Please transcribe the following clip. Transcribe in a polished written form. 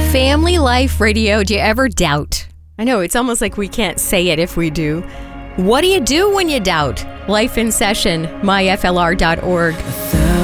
Family Life Radio. Do you ever doubt? I know, it's almost like we can't say it if we do. What do you do when you doubt? Life in Session, myflr.org.